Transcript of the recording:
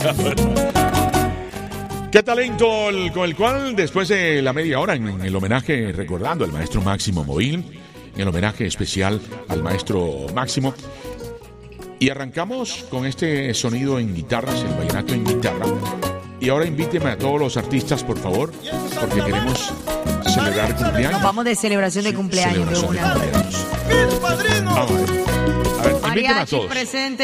Qué talento con el cual después de la media hora en el homenaje recordando al maestro Máximo Movín, en el homenaje especial al maestro Máximo, y arrancamos con este sonido en guitarras, el vallenato en guitarra. Y ahora invíteme a todos los artistas, por favor, porque queremos celebrar cumpleaños. Nos vamos de celebración de cumpleaños. Celebración de cumpleaños. A ver, invíteme a todos. Presente.